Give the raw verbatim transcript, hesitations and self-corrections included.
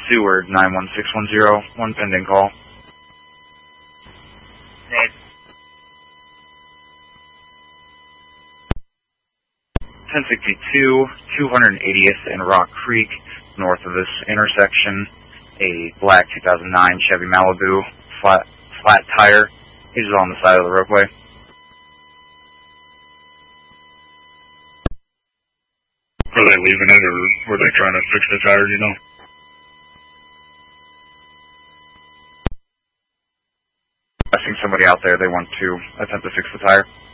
Seward nine one six one zero, one pending call. Name. ten sixty-two, two hundred eightieth and Rock Creek, north of this intersection. A black two thousand nine Chevy Malibu, flat, flat tire, is on the side of the roadway. Were they leaving it, or were they trying to fix the tire, you know? I've seen somebody out there, they want to attempt to fix the tire.